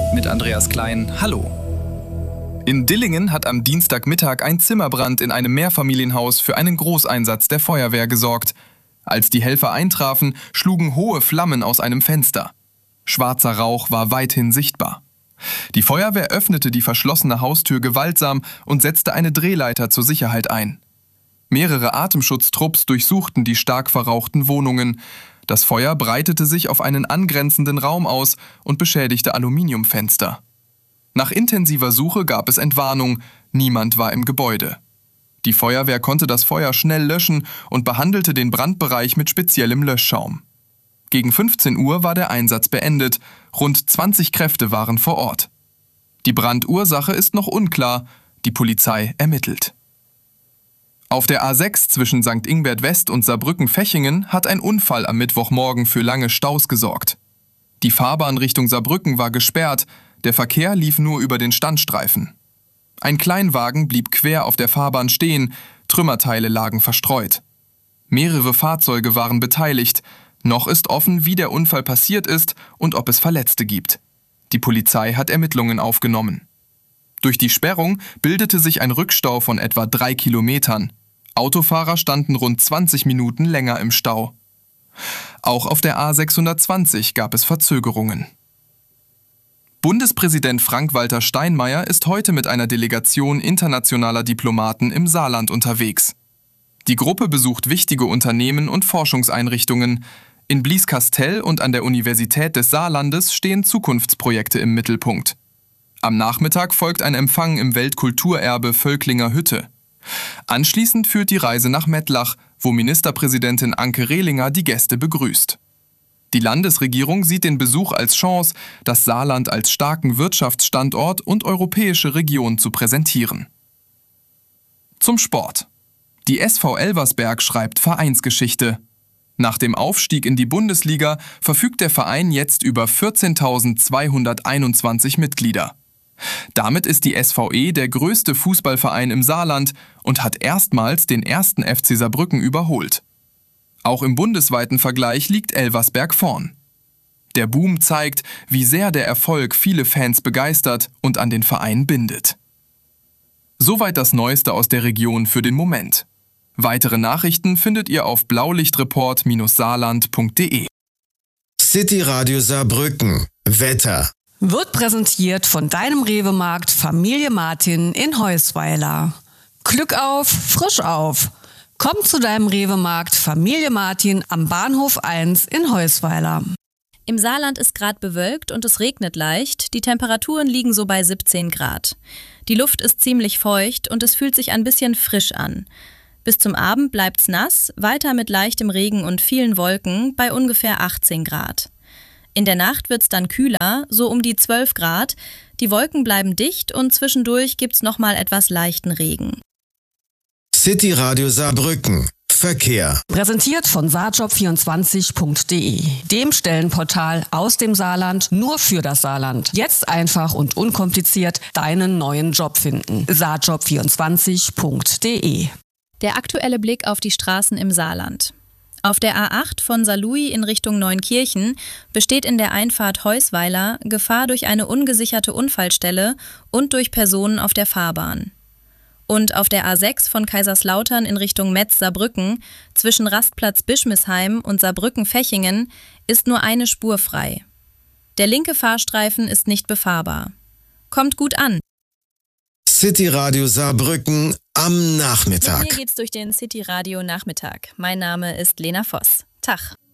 mit Andreas Klein. Hallo. In Dillingen hat am Dienstagmittag ein Zimmerbrand in einem Mehrfamilienhaus für einen Großeinsatz der Feuerwehr gesorgt. Als die Helfer eintrafen, schlugen hohe Flammen aus einem Fenster. Schwarzer Rauch war weithin sichtbar. Die Feuerwehr öffnete die verschlossene Haustür gewaltsam und setzte eine Drehleiter zur Sicherheit ein. Mehrere Atemschutztrupps durchsuchten die stark verrauchten Wohnungen. Das Feuer breitete sich auf einen angrenzenden Raum aus und beschädigte Aluminiumfenster. Nach intensiver Suche gab es Entwarnung, niemand war im Gebäude. Die Feuerwehr konnte das Feuer schnell löschen und behandelte den Brandbereich mit speziellem Löschschaum. Gegen 15 Uhr war der Einsatz beendet, rund 20 Kräfte waren vor Ort. Die Brandursache ist noch unklar, die Polizei ermittelt. Auf der A6 zwischen St. Ingbert West und Saarbrücken-Fechingen hat ein Unfall am Mittwochmorgen für lange Staus gesorgt. Die Fahrbahn Richtung Saarbrücken war gesperrt, der Verkehr lief nur über den Standstreifen. Ein Kleinwagen blieb quer auf der Fahrbahn stehen, Trümmerteile lagen verstreut. Mehrere Fahrzeuge waren beteiligt, noch ist offen, wie der Unfall passiert ist und ob es Verletzte gibt. Die Polizei hat Ermittlungen aufgenommen. Durch die Sperrung bildete sich ein Rückstau von etwa 3 Kilometern. Autofahrer standen rund 20 Minuten länger im Stau. Auch auf der A620 gab es Verzögerungen. Bundespräsident Frank-Walter Steinmeier ist heute mit einer Delegation internationaler Diplomaten im Saarland unterwegs. Die Gruppe besucht wichtige Unternehmen und Forschungseinrichtungen. In Blieskastel und an der Universität des Saarlandes stehen Zukunftsprojekte im Mittelpunkt. Am Nachmittag folgt ein Empfang im Weltkulturerbe Völklinger Hütte. Anschließend führt die Reise nach Mettlach, wo Ministerpräsidentin Anke Rehlinger die Gäste begrüßt. Die Landesregierung sieht den Besuch als Chance, das Saarland als starken Wirtschaftsstandort und europäische Region zu präsentieren. Zum Sport. Die SV Elversberg schreibt Vereinsgeschichte. Nach dem Aufstieg in die Bundesliga verfügt der Verein jetzt über 14.221 Mitglieder. Damit ist die SVE der größte Fußballverein im Saarland und hat erstmals den 1. FC Saarbrücken überholt. Auch im bundesweiten Vergleich liegt Elversberg vorn. Der Boom zeigt, wie sehr der Erfolg viele Fans begeistert und an den Verein bindet. Soweit das Neueste aus der Region für den Moment. Weitere Nachrichten findet ihr auf blaulichtreport-saarland.de. City Radio Saarbrücken. Wetter. Wird präsentiert von deinem Rewe-Markt Familie Martin in Heusweiler. Glück auf, frisch auf. Komm zu deinem Rewe-Markt Familie Martin am Bahnhof 1 in Heusweiler. Im Saarland ist gerade bewölkt und es regnet leicht. Die Temperaturen liegen so bei 17 Grad. Die Luft ist ziemlich feucht und es fühlt sich ein bisschen frisch an. Bis zum Abend bleibt's nass, weiter mit leichtem Regen und vielen Wolken bei ungefähr 18 Grad. In der Nacht wird's dann kühler, so um die 12 Grad. Die Wolken bleiben dicht und zwischendurch gibt's nochmal etwas leichten Regen. City Radio Saarbrücken. Verkehr. Präsentiert von saarjob24.de, dem Stellenportal aus dem Saarland nur für das Saarland. Jetzt einfach und unkompliziert deinen neuen Job finden. saarjob24.de. Der aktuelle Blick auf die Straßen im Saarland. Auf der A8 von Saarlouis in Richtung Neunkirchen besteht in der Einfahrt Heusweiler Gefahr durch eine ungesicherte Unfallstelle und durch Personen auf der Fahrbahn. Und auf der A6 von Kaiserslautern in Richtung Metz-Saarbrücken zwischen Rastplatz Bischmisheim und Saarbrücken-Fechingen ist nur eine Spur frei. Der linke Fahrstreifen ist nicht befahrbar. Kommt gut an! City Radio Saarbrücken am Nachmittag. Mit mir geht's durch den City Radio Nachmittag. Mein Name ist Lena Voss. Tag.